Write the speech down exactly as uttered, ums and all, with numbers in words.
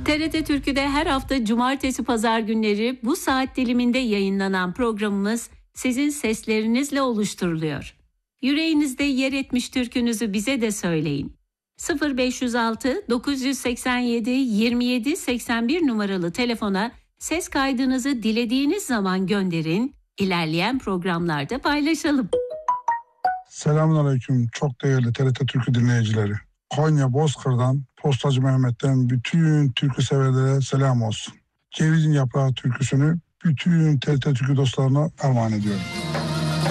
T R T Türkü'de her hafta cumartesi pazar günleri bu saat diliminde yayınlanan programımız sizin seslerinizle oluşturuluyor. Yüreğinizde yer etmiş türkünüzü bize de söyleyin. sıfır beş yüz altı dokuz yüz seksen yedi yirmi yedi seksen bir numaralı telefona ses kaydınızı dilediğiniz zaman gönderin, ilerleyen programlarda paylaşalım. Selamünaleyküm çok değerli T R T Türkü dinleyicileri. Konya Bozkır'dan Postacı Mehmet'ten bütün türkü severlere selam olsun. Cevizin Yaprağı türküsünü bütün T R T Türkü dostlarına armağan ediyorum.